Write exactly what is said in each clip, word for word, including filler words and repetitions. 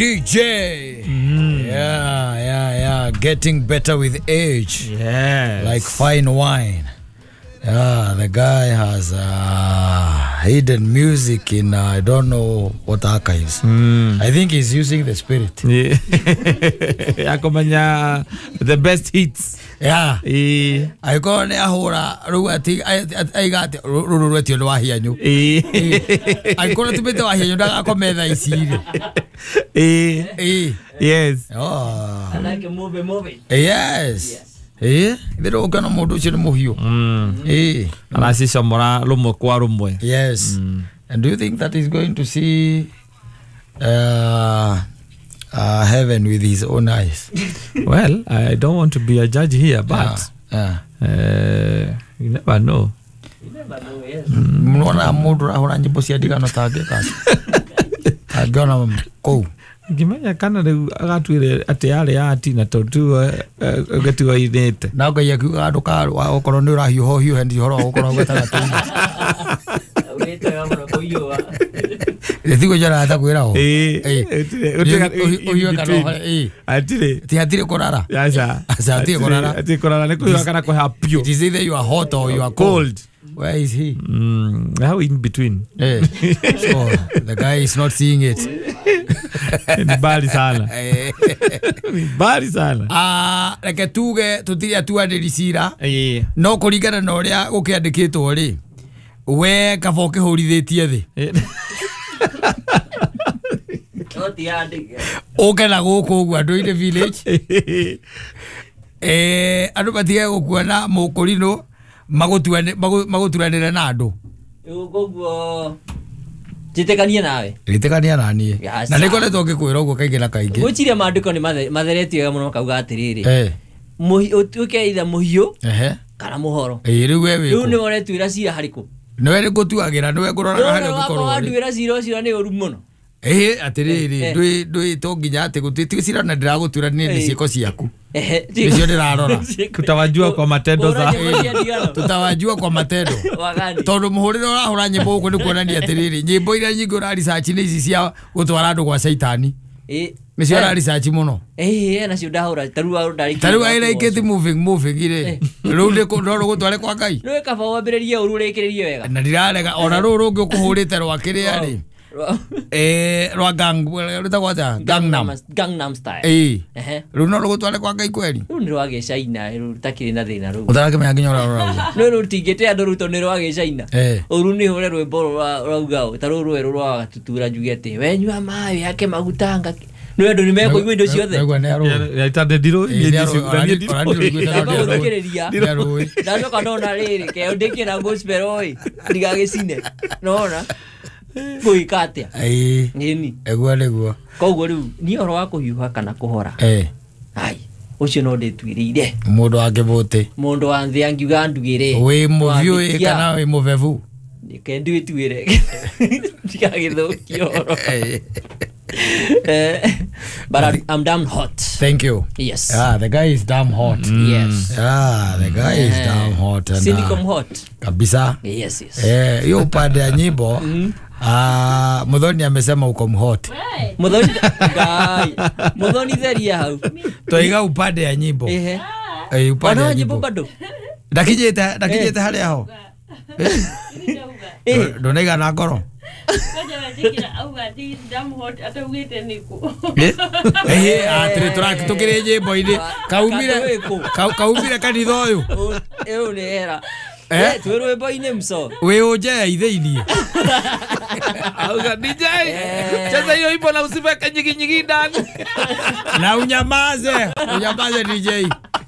D J. Mm. Yeah, yeah, yeah. Getting better with age. Yes. Like fine wine. Yeah, the guy has uh, hidden music in uh, I don't know what archives. Mm. I think he's using the spirit. Yeah. Akomanya the best hits. Yeah. Eh. I go ne ahora ru ati I got ru ru ru ati no ahianyu. Eh. I go to be the ahianyu da akomeda isiri. Eh. Eh. Yes. Oh. I like a movie movie. Yes. Yes. Eh, ndero kana modo chine muhio. Mm. Eh. Alasi somora lumo kwa rumwe. Yes. Mm. And do you think that he's going to see uh, uh, heaven with his own eyes? Well, I don't want to be a judge here, but yeah. Yeah. Uh, you never know. You never know, yes. Mwana modo ahora nyimbo cia digano tage kasi. Agona ko. Gimanya kana rĩu agatwire ati yari ati na tondu gatuwa inete na ngai akiuga nduka okorwo ni urahiuho hiu hendi horo okorwo gatagatũ urete gamro koyuwa etigo jara ta kwira ho eh uhiu kana eh atire ti atire korara yasa atire korara atire korara ni kuiwa kana ko hapio it is either you are hot or you are cold. Where is he? Mm, how in between? Eh. So the guy is not seeing it. Ni bali sana. Ni bali sana. Ah, like tuge tutiri tu aderisira. Eh. No kuringana na uria gukiandikitwo ri. We kaboke horithitie thi. Oti andike. Okana guku ugu andu in the village. Eh, andu batige gukuona mukurino. Magotuane magoturanira na andu uguo jitekania nawe jitekania nani na nikoretwo ngikwira uguo kaingi na kaingi guciria mandiko ni matheretio muno kauga atiriri eh muhi utuke itha muhiu ehe kana muhoro eh riu we riu ni woretwira cira hariko niwe ngutuagira niwe ngurora hari gukorwo wandwira cira ucio ni uru muno eh atiriri ndui ndui to nginya ati gutitwicira na ndiragutura ni ciiko ciaku eh nicio ndirarora tutawajua kwa matendo za tutawajua kwa matendo tondu muhurire urahura nyimbo uko ni kuonania atiriri nyimbo ira nyingi ura research ni ici cia gutwara andu gwa shaitani eh nicio ura research muno eh nacio ndahura tarua ndari tarua ira iketi moving moving ire riu ndi kundoro gutware kwa ngai niwe kaba wambiririe uru rekiririe wega na ndirarega ona ru rungi ukuhurite rwa kiria ri eh rwa gang rutagwaja gangnam gangnam style eh eh ru no rugutware kwa ngai kweli ru ni rwa gecaina ru takiri na thina ru utarake me nginya ura ura no ru tingete andu ruto ni rwa gecaina eh uru ni hore rwimbo rwa taru rweru rwa tutura jugete wenywa mai yake magutanga no andu ni meko indo ciothe nego ne aro ya itande ndiro ni ndiro ndiro ndano kanona riri ke ndikira gospel oi ndigagicine nona kuikatia eh nini egwa negwa koguo riu ni oro wa kuhiuha kana kuhora eh ai ucio no nditwirire mundu angibuti mundu wa nthi angiuga ndugire we muvio kana we muvevu ke nditwire ndigagithukio oro but I'm, I'm damn hot. Thank you. Yes. Ah, the guy is damn hot. Mm. Yes. Ah, the guy yeah. is damn hot. Silicon uh, hot. Kabisa. Yes, yes. Eh, yo upande ya nyimbo. Mm. Ah, Muthoni amesema uko mhot. Muthoni guy. Muthoni theria hau. Toiga upande ya nyimbo. Eh. Eh, upande ya nyimbo bado. Dakijeta, dakijeta hali yao. Eh. Donega na ngoro. Eh, atire turak tukire nyimbo ine. Kaumire. Kaumire kanitha uyu. Eu ni era. Eh, tuwe boine mso. We oje itheini. Auga D J. Cheza hiyo ipo na usiveke nyingi nyingi ndani. Na unyamaze. Unyamaze D J.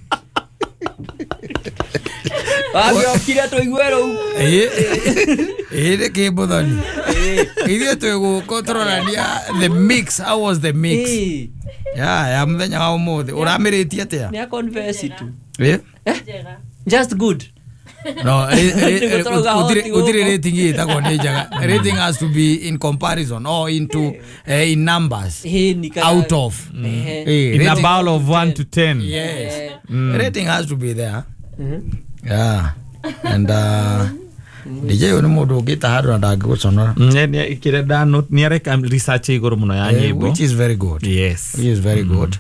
Wabio kile to igwero. Eh. Eh, ke Muthoni. Eh, ile to go controlania the mix. How was the mix? Eh. Yeah, ya muthenya wa umuthi. Uramiritie atia? Ni converse tu. Eh? Just good. No, udire rating itagwo ni njaga. Rating has to be in comparison or into uh, in numbers. Out of. Mm. Eh, in a ball of one to ten. Yes. Mm. Rating has to be there. Mm-hmm. Yeah. And uh, D J ni mundu ungita handu na ndangiguconora ni ikire da note ni areka research iguru muno ya nyimbo which is very good. Yes, which is very mm. good.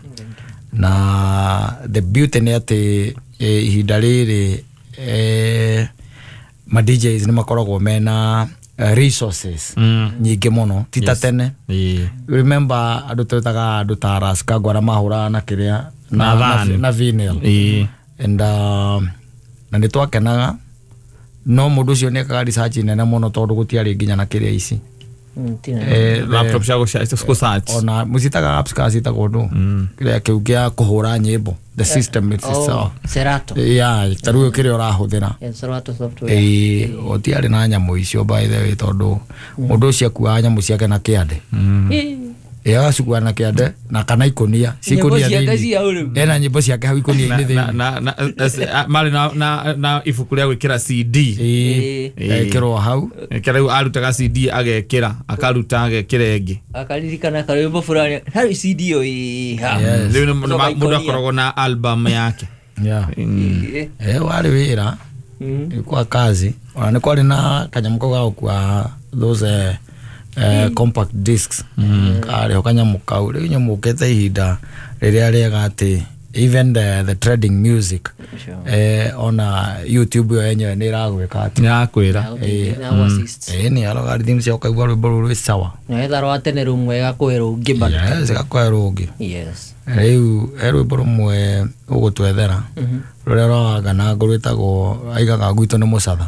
Na the beauty ni ati ihinda riri eh ma D Js ni makoragwo mena uh, resources mm. nyingi muno tita yes. tene yeah. Remember andu twetaga andu ta Raska gwara mahura na kiria na na, na vinyl yeah. And uh, na ni twakenaga no mundu ucio ni akaga research nene muno tondu gutiari nginya na kiria ici mm, eh laptop shago shago search ona musitaga apps ka sita kodo mm. kiria kiugia kuhura nyimbo the yeah. system itself oh, Serato yeah taru kiria urahuthira yeah, Serato software eh otiari na nyamu icio by the way tondu mundu ucio kuwa nyamu ciake na kiande mm. ya sukua na kiande na kana ikonia sikonia thini ena nyimbo ciake hau ikonia ni thini na na mali na na na ifuku ria gwikira C D eh kiro hau kira arutaga C D agekira akaruta agekira ingi akaririkana karimbo fulani hari C D yo ha leo mundu akorogo na album yake yeah eh wale wira kwa kazi ona kwali na kanyamko gao kwa those Uh, compact discs mm. kare okanya mukau rinyo mukete ihinda riria riega ati even the the trading music sure. eh ona YouTube yo yenyewe ni iragwika ati ni akwira eh eh ni algorithm cio kaigwa rwimbo ruri sawa na etharo atene rumwe gakwira ungiba yes gakwira ungi yes riu rwimbo rumwe ugutwethera ruria rwaga na ngurwitagwo aigaga gwito ni mucatha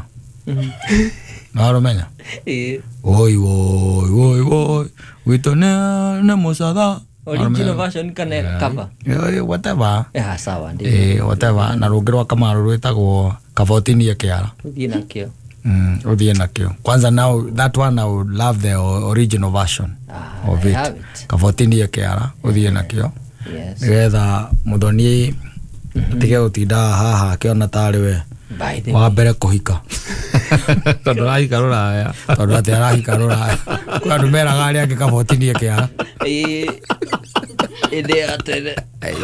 Naro menya. Eh. Oi oi oi oi. Wito na na musada. Original version kana cover. Eh whatever. Eh sawa ndi. Eh whatever na rugirwa Kamaru rwetagwo kabotini ya kiara. Uthie nakio. Mm, uthie nakio. Kwanza now that one I would love the original version ah, of it. it. Kabotini ya kiara uthie nakio. Yes. Getha muthoni tige utinda haha kiona tari we. Wa mbere kuhika tondu rahika ruraya tondu ati arahika ruraya kwa ndumeraga ari angi kabotinie kiara eh ende atene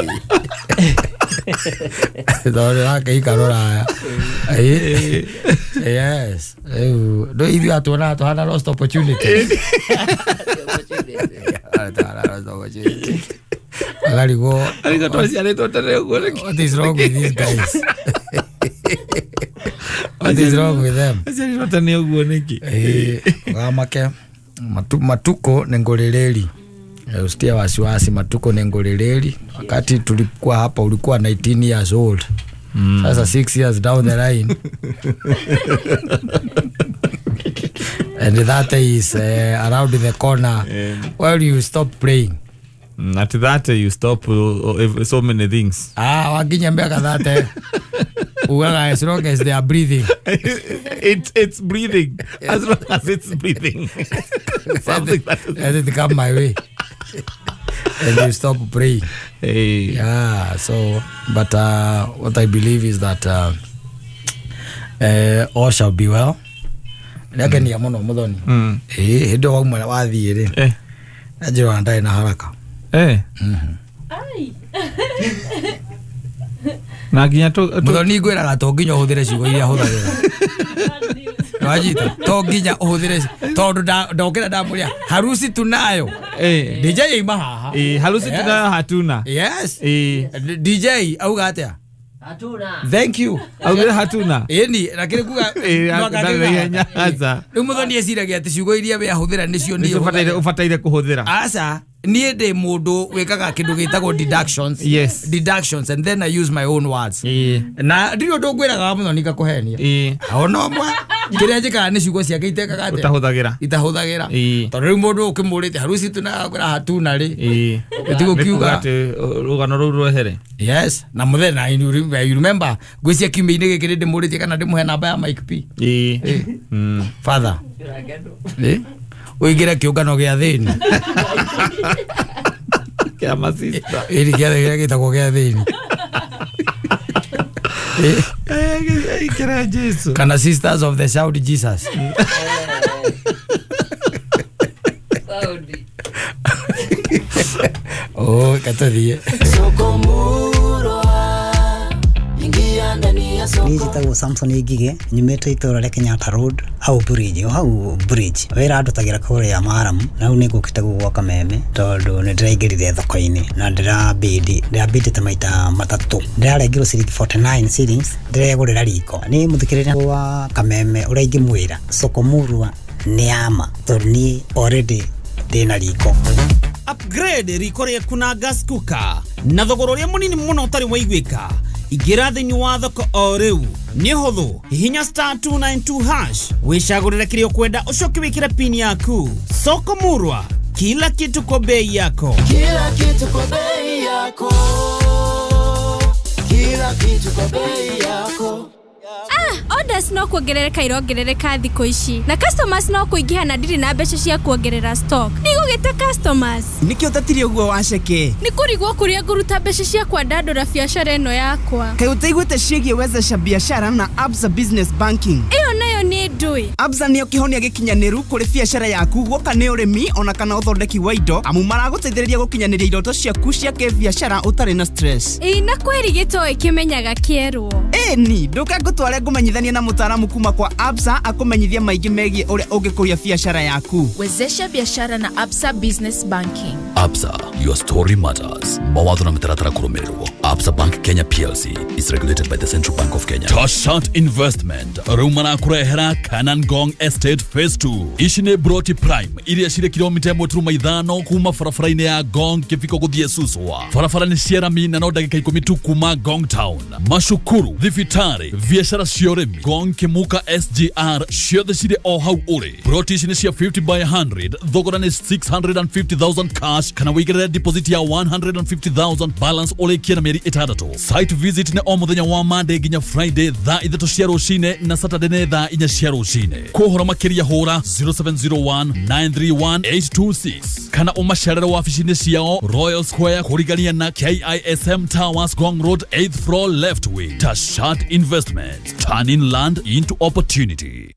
tondu arahika ruraya eh yes do ithi atona to hana lost opportunity atara lost opportunity agari go ariga tosi ari totare go what is wrong with these guys What is wrong with them? Asiri rotane uguo niki. Eh, gamake matu matuko nengoleleli. Eh, ustia wasiwasi matuko nengoleleli. Wakati tulikuwa hapa ulikuwa nineteen years old. Mm. Sasa six years down the line. And that is uh, around the corner. Yeah. Well, you stop praying. Mm, at that you stop uh, so many things. Ah, wakinyambia kadhate. Well, as long as they are breathing. It, it's breathing. Yeah. As long as it's breathing. Something that is... Let it come my way. And you stop praying. Hey. Yeah, so, but uh, what I believe is that uh, uh, all shall be well. Leke ni amono mudhoni. Eh, hido wa mwana wathire. Eh. Najiro andai na haraka. Eh. Mhm. Ai. Na ginya to mudhoni gwira ga to nginya uhuthire ciugo iria huthagira. Wajita to nginya uhuthire tondu ndokira ndamuria harusi tunayo. Eh. D J ima haha. Eh, harusi tunayo hatuna. Yes. Eh. D J auga atia? Hatuna. Thank you. Auga hatuna. Eni lakini kuga ndagaga nyaza. Riu muthoni eciragia ati ciugo iria we ahuthira nicio ni ufataire ufataire kuhuthira. Asa nie ndi mundu wikaga kindu gitagwo deductions. Yes. Deductions and then I use my own words. Eh. Na ndio ndo ngwiraga muthoni gakuhenia. Eh. Ona mwa kiria njikaga ni ciugo ciake itekaga ati utahuthagira. Itahuthagira. Tondu riu mundu ukimurite harusi tunagura hatuna ri. Eh. Etigo kiuga ati rugano ru rwehere. Yes. Na muthena you remember gwisia kiumbe-ini giki ndi muritie kana ndimuhe namba ya Mike P. Eh. Mm. Father. Eh? Uigire kiungano gia thini. Kia masista. Iri kia thini gitagwo gia thini. Eh, ikira Jesu. Kana Sisters of the Shout Jesus. Saudi. Oh, katathie. Sokomuro ingia ndani Ni jitagwo Samson Igige nyumete itora rya Kenyatta Road au bridge au bridge wera andutagira kore ya Maramu na u nigukite gwaka meme tondu ni ndiraigirire thoko-ini na ndira bidi ndira bidi ta maita matatu ndirarengirwo ciringi forty-nine shillings ndiregurira riko ni muthikirira wa kameme uria ingimwira soko murwa ni ama tondu ni already ndina riko. Upgrade riko rĩaku na gas cooker na thogora ũrĩa mũnini mũno ũtarĩ waiguĩka. Ingĩra thĩinĩ wa thoko o rĩu. Nĩ hũthũ, hihinya star two nine two hash wĩcagũrĩre kĩrĩa ũkwenda ũcoke wĩkĩre pin yaku. Soko Murwa, kila kitu kwa bei yako. Kila kitu kwa bei yako. Kila kitu kwa bei yako. Ah, orders no kuongerereka irongerereka thiko ici. Na customers no kuingiha na ndiri na mbeca cia kuongerera stock. Nigugite customers. Niki utatiri uguo waceke. Ni kurigwo kuria nguruta mbeca cia kwandandura biashara eno yakwa. Kai utaiguite ciĩgiĩ wezesha biashara na Absa Business Banking. Iyo nayo ni ndui. Absa nĩyo kĩhonia gĩkinyanĩru kũrĩ biashara yaku gwoka nĩ ũrĩmi ona kana ũthondeki wa indo amu maragũteithĩrĩria gũkinyanĩria iroto ciaku cia kĩbiashara ũtarĩ na stress. Ĩ na kweri gĩtoĩ kĩmenyaga kĩerwo. Ĩ ni nduka ngũtware ngũmenyithania na mũtaaramu kuma kwa Absa akũmenyithia maingĩ megiĩ ũrĩa ũngĩkũria biashara yaku. Wezesha biashara na Absa Business Banking. Absa, your story matters. Mawatho na mitaratara kurumirwo. Absa Bank Kenya P L C is regulated by the Central Bank of Kenya. Tashat Investment. Rumana kurehera Kanan Gong Estate Phase two. Ici nĩ Broti Prime. Iria cirĩ kilomita ĩmwe turuma ithano kuma barabara-inĩ ya Gong kĩbiko gũthiĩ Suswa. Barabara nĩ ciarami na no ndagĩka ikũmi tu kuma Gong Town. Mashukuru, thibitarĩ, biashara cia ũrĩmi, Gong Kimuka S G R ciothe cirĩ o hau ũrĩ. Broti ici nĩ cia fifty by one hundred. Thogora nĩ six hundred fifty thousand cash kana wĩigĩrĩre deposit ya one hundred fifty thousand balance ũrĩkia na mĩeri ĩtandatũ. Site visit nĩ o mũthenya wa Monday nginya Friday thaa ithatũ cia rũcinĩ na Saturday nĩ thaa inya cia rũcinĩ. Kũhoro makĩria hũra zero seven zero one nine three one eight two six kana ũmacerere wabici-inĩ ciao Royal Square kũrigania na K I S M Towers Gong Road eighth floor left wing. Tashat Investments, turning land into opportunity.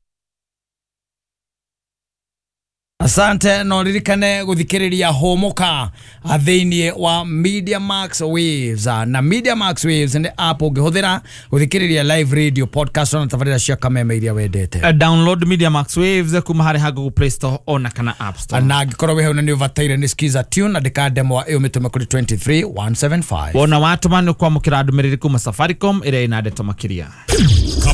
Asante no ririkane guthikiriria homoka athiini wa Media Max Waves na Media Max Waves ni app ungihuthira guthikiriria live radio podcast na tafarira cia kameme iria wendete. Uh, download Media Max Waves kuma hari ha Google Play Store ona kana App Store. Na ngikorwo we hau ni ubataire ni skiza tune na ndika demo iyo mitume kuri two three one seven five. Wona watu manu kwa mukira ndumiriri kuma Safaricom ire ina ndeto makiria.